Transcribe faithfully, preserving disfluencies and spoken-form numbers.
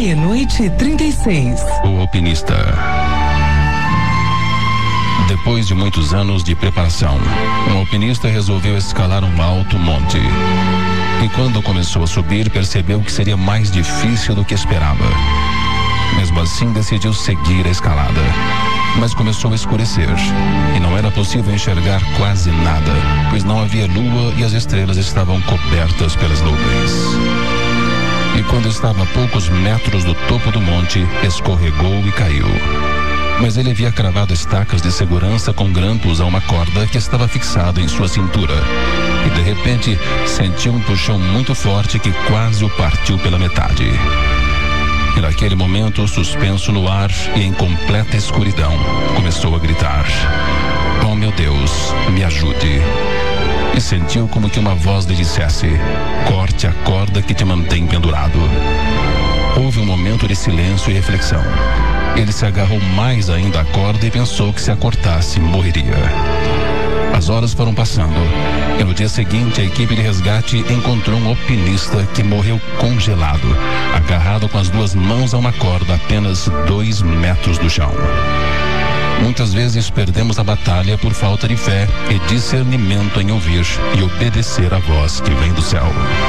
Meia-noite e trinta e seis. O alpinista. Depois de muitos anos de preparação, um alpinista resolveu escalar um alto monte. E quando começou a subir, percebeu que seria mais difícil do que esperava. Mesmo assim, decidiu seguir a escalada. Mas começou a escurecer e não era possível enxergar quase nada, pois não havia lua e as estrelas estavam cobertas pelas nuvens. E quando estava a poucos metros do topo do monte, escorregou e caiu. Mas ele havia cravado estacas de segurança com grampos a uma corda que estava fixada em sua cintura. E de repente, sentiu um puxão muito forte que quase o partiu pela metade. E naquele momento, suspenso no ar e em completa escuridão, começou a gritar: "Oh, meu Deus, me ajude!" E sentiu como que uma voz lhe dissesse: "Corte a corda que te mantém pendurado." Houve um momento de silêncio e reflexão. Ele se agarrou mais ainda à corda e pensou que se a cortasse, morreria. As horas foram passando e no dia seguinte a equipe de resgate encontrou um alpinista que morreu congelado, agarrado com as duas mãos a uma corda a apenas dois metros do chão. Muitas vezes perdemos a batalha por falta de fé e discernimento em ouvir e obedecer a voz que vem do céu.